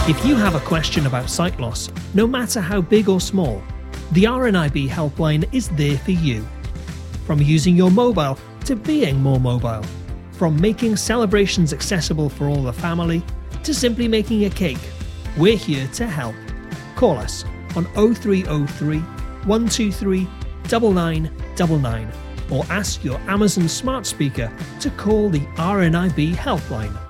If you have a question about sight loss, no matter how big or small, the RNIB helpline is there for you. From using your mobile to being more mobile, from making celebrations accessible for all the family to simply making a cake, we're here to help. Call us on 0303 123 9999 or ask your Amazon smart speaker to call the RNIB helpline.